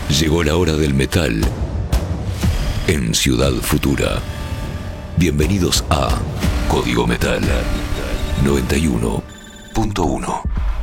Llegó la hora del metal en Ciudad Futura. Bienvenidos a Código Metal 91.1.